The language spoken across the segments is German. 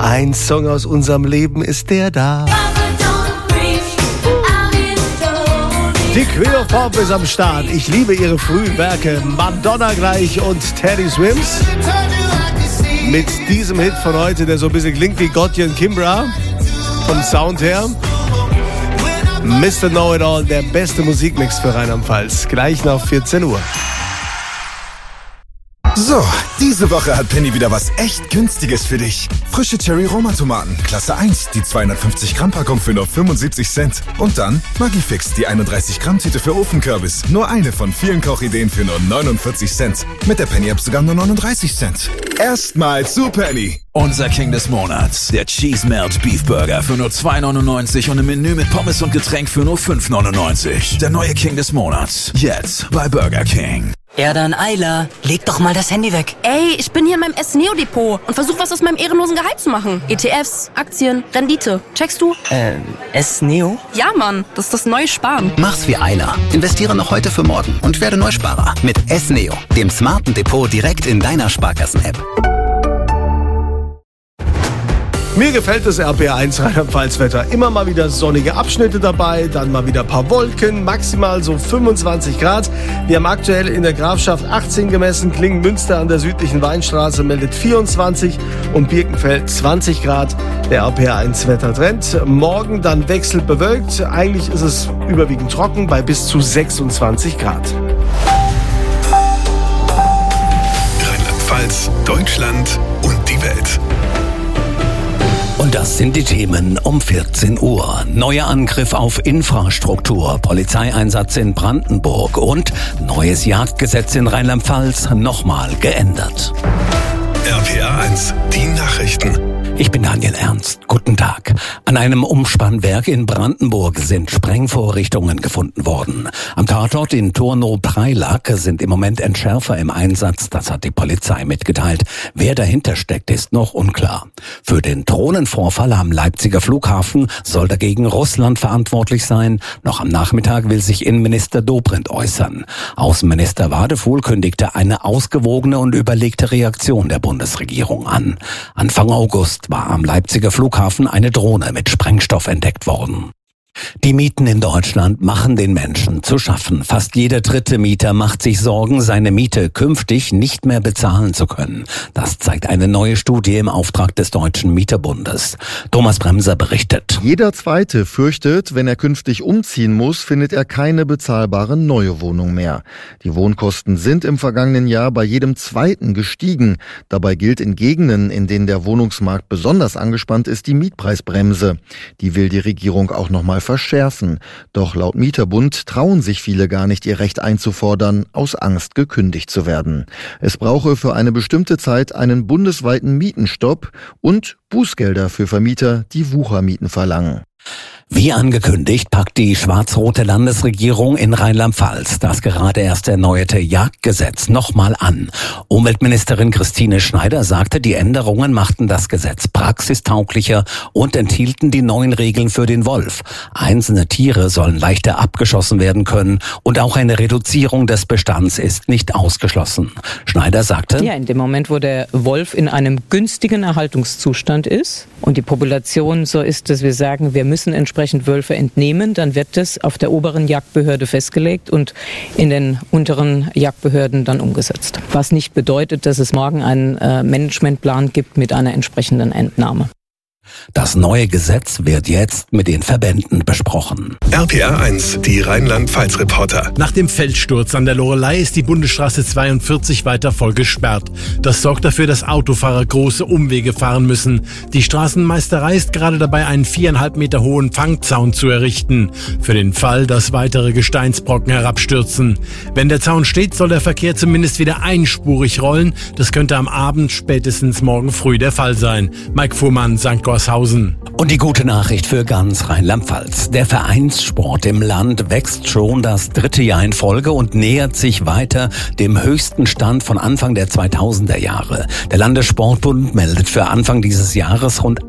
Ein Song aus unserem Leben ist der da. Die Queen of Pop ist am Start. Ich liebe ihre frühen Werke. Madonna gleich und Teddy Swims. Mit diesem Hit von heute, der so ein bisschen klingt wie Gotye und Kimbra. Vom Sound her. Mr. Know-It-All, der beste Musikmix für Rheinland-Pfalz. Gleich nach 14 Uhr. So, diese Woche hat Penny wieder was echt Günstiges für dich. Frische Cherry-Roma-Tomaten, Klasse 1, die 250-Gramm-Packung für nur 75 Cent. Und dann Maggi-Fix, die 31-Gramm-Tüte für Ofenkürbis. Nur eine von vielen Kochideen für nur 49 Cent. Mit der Penny-App sogar nur 39 Cent. Erstmal zu Penny. Unser King des Monats, der Cheese Melt Beef Burger für nur 2,99 und ein Menü mit Pommes und Getränk für nur 5,99. Der neue King des Monats, jetzt bei Burger King. Ja dann, Ayla, leg doch mal das Handy weg. Ey, ich bin hier in meinem S-Neo-Depot und versuch was aus meinem ehrenlosen Gehalt zu machen. ETFs, Aktien, Rendite. Checkst du? S-Neo? Ja, Mann, das ist das neue Sparen. Mach's wie Ayla. Investiere noch heute für morgen und werde Neusparer mit S-Neo, dem smarten Depot direkt in deiner Sparkassen-App. Mir gefällt das RPR1 Rheinland-Pfalz-Wetter. Immer mal wieder sonnige Abschnitte dabei, dann mal wieder ein paar Wolken, maximal so 25 Grad. Wir haben aktuell in der Grafschaft 18 gemessen, Klingen-Münster an der südlichen Weinstraße meldet 24 und Birkenfeld 20 Grad. Der RPR1 Wettertrend. Morgen dann wechselnd bewölkt. Eigentlich ist es überwiegend trocken bei bis zu 26 Grad. Rheinland-Pfalz, Deutschland und die Welt. Und das sind die Themen um 14 Uhr. Neuer Angriff auf Infrastruktur, Polizeieinsatz in Brandenburg und neues Jagdgesetz in Rheinland-Pfalz nochmal geändert. RPR1, die Nachrichten. Ich bin Daniel Ernst. Guten Tag. An einem Umspannwerk in Brandenburg sind Sprengvorrichtungen gefunden worden. Am Tatort in Turnow-Preilack sind im Moment Entschärfer im Einsatz. Das hat die Polizei mitgeteilt. Wer dahinter steckt, ist noch unklar. Für den Drohnenvorfall am Leipziger Flughafen soll dagegen Russland verantwortlich sein. Noch am Nachmittag will sich Innenminister Dobrindt äußern. Außenminister Wadefuhl kündigte eine ausgewogene und überlegte Reaktion der Bundesregierung an. Anfang August war am Leipziger Flughafen eine Drohne mit Sprengstoff entdeckt worden. Die Mieten in Deutschland machen den Menschen zu schaffen. Fast jeder dritte Mieter macht sich Sorgen, seine Miete künftig nicht mehr bezahlen zu können. Das zeigt eine neue Studie im Auftrag des Deutschen Mieterbundes. Thomas Bremser berichtet. Jeder Zweite fürchtet, wenn er künftig umziehen muss, findet er keine bezahlbare neue Wohnung mehr. Die Wohnkosten sind im vergangenen Jahr bei jedem Zweiten gestiegen. Dabei gilt in Gegenden, in denen der Wohnungsmarkt besonders angespannt ist, die Mietpreisbremse. Die will die Regierung auch nochmal verschärfen. Doch laut Mieterbund trauen sich viele gar nicht, ihr Recht einzufordern, aus Angst gekündigt zu werden. Es brauche für eine bestimmte Zeit einen bundesweiten Mietenstopp und Bußgelder für Vermieter, die Wuchermieten verlangen. Wie angekündigt, packt die schwarz-rote Landesregierung in Rheinland-Pfalz das gerade erst erneuerte Jagdgesetz nochmal an. Umweltministerin Christine Schneider sagte, die Änderungen machten das Gesetz praxistauglicher und enthielten die neuen Regeln für den Wolf. Einzelne Tiere sollen leichter abgeschossen werden können und auch eine Reduzierung des Bestands ist nicht ausgeschlossen. Schneider sagte, ja, in dem Moment, wo der Wolf in einem günstigen Erhaltungszustand ist und die Population so ist, dass wir sagen, wir müssen entsprechend Wölfe entnehmen, dann wird das auf der oberen Jagdbehörde festgelegt und in den unteren Jagdbehörden dann umgesetzt. Was nicht bedeutet, dass es morgen einen Managementplan gibt mit einer entsprechenden Entnahme. Das neue Gesetz wird jetzt mit den Verbänden besprochen. RPR1, die Rheinland-Pfalz-Reporter. Nach dem Felssturz an der Loreley ist die Bundesstraße 42 weiter voll gesperrt. Das sorgt dafür, dass Autofahrer große Umwege fahren müssen. Die Straßenmeisterei ist gerade dabei, einen 4,5 Meter hohen Fangzaun zu errichten. Für den Fall, dass weitere Gesteinsbrocken herabstürzen. Wenn der Zaun steht, soll der Verkehr zumindest wieder einspurig rollen. Das könnte am Abend, spätestens morgen früh der Fall sein. Mike Fuhrmann, St. Gorshausen. Und die gute Nachricht für ganz Rheinland-Pfalz. Der Vereinssport im Land wächst schon das 3. Jahr in Folge und nähert sich weiter dem höchsten Stand von Anfang der 2000er Jahre. Der Landessportbund meldet für Anfang dieses Jahres rund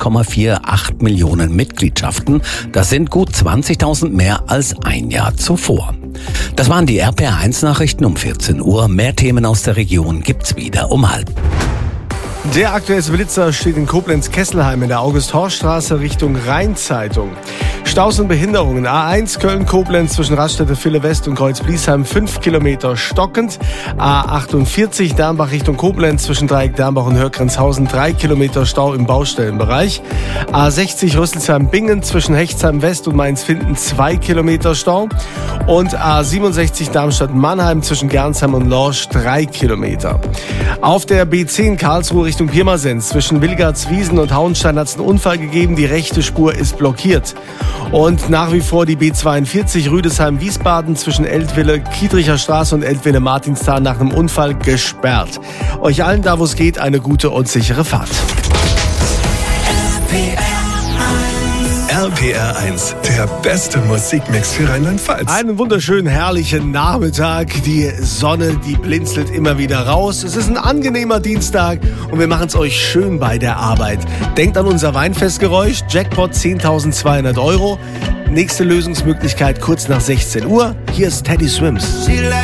1,48 Millionen Mitgliedschaften. Das sind gut 20.000 mehr als ein Jahr zuvor. Das waren die RPR1 Nachrichten um 14 Uhr. Mehr Themen aus der Region gibt's wieder um 12:30. Der aktuelle Blitzer steht in Koblenz-Kesselheim in der August-Horst-Straße Richtung Rheinzeitung. Staus und Behinderungen. A1 Köln-Koblenz zwischen Raststätte Villewest und Kreuz-Bliesheim 5 Kilometer stockend. A48 Dernbach Richtung Koblenz zwischen Dreieck Dernbach und Hörgrenzhausen 3 Kilometer Stau im Baustellenbereich. A60 Rüsselsheim-Bingen zwischen Hechtsheim West und Mainz-Finden 2 Kilometer Stau. Und A67 Darmstadt-Mannheim zwischen Gernsheim und Lorsch 3 Kilometer. Auf der B10 Karlsruhe Richtung Pirmasens zwischen Wilgartswiesen und Hauenstein hat es einen Unfall gegeben. Die rechte Spur ist blockiert. Und nach wie vor die B42 Rüdesheim-Wiesbaden zwischen Eltville, Kiedricher Straße und Eltville-Martinsthal nach einem Unfall gesperrt. Euch allen da, wo es geht, eine gute und sichere Fahrt. RPR 1, der beste Musikmix für Rheinland-Pfalz. Einen wunderschönen, herrlichen Nachmittag. Die Sonne, die blinzelt immer wieder raus. Es ist ein angenehmer Dienstag und wir machen es euch schön bei der Arbeit. Denkt an unser Weinfestgeräusch. Jackpot 10.200 €. Nächste Lösungsmöglichkeit kurz nach 16 Uhr. Hier ist Teddy Swims.